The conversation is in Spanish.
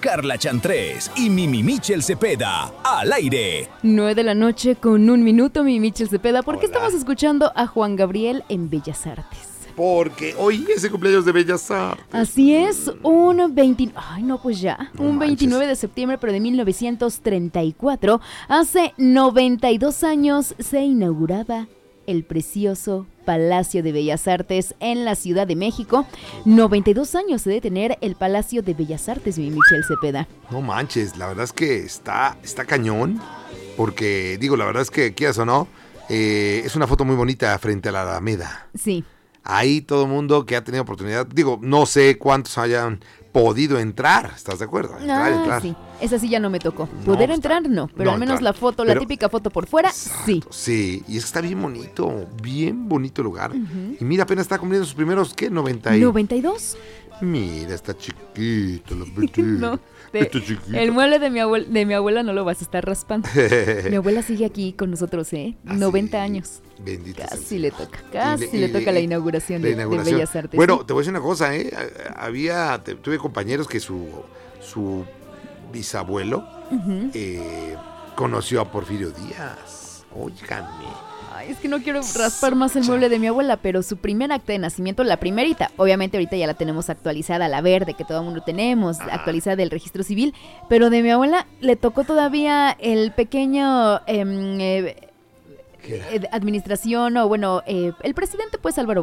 Carla Chantrés y Mimi Michel Cepeda, al aire. 9 p.m, 1 minuto, Mimi Michel Cepeda. ¿Por qué Hola. estamos escuchando a Juan Gabriel en Bellas Artes? Porque hoy es el cumpleaños de Bellas Artes. Así es, un 29 de septiembre, pero de 1934, hace 92 años se inauguraba el precioso Palacio de Bellas Artes en la Ciudad de México. 92 años se debe tener el Palacio de Bellas Artes, mi Michel Cepeda. No manches, la verdad es que está cañón. Porque, la verdad es que, quieras o no, es una foto muy bonita frente a la Alameda. Sí. Ahí todo el mundo que ha tenido oportunidad, no sé cuántos hayan podido entrar, ¿estás de acuerdo? Entrar. Sí, esa sí ya no me tocó. No, Poder entrar no, pero no al menos entrar. la foto, Pero- la típica foto por fuera, sí. Sí, y es que está bien bonito el lugar. Y mira, apenas está cumpliendo sus primeros, ¿qué? 90 y... 92. Mira, está chiquito, la bebé. No, Está chiquito. el mueble de mi abuela no lo vas a estar raspando. Mi abuela sigue aquí con nosotros, ¿eh? Así, 90 años. Bendito sea el Casi Señor. le toca, le toca la inauguración, La de inauguración. Bellas Artes. Bueno, ¿sí? te voy a decir una cosa, tuve compañeros que su bisabuelo conoció a Porfirio Díaz. Óigame. Ay, es que no quiero raspar más el mueble de mi abuela, pero su primer acta de nacimiento, la primerita, obviamente ahorita ya la tenemos actualizada, la verde que todo el mundo tenemos, actualizada del registro civil, pero de mi abuela le tocó todavía el pequeño ¿Qué era? administración, o bueno, el presidente pues Álvaro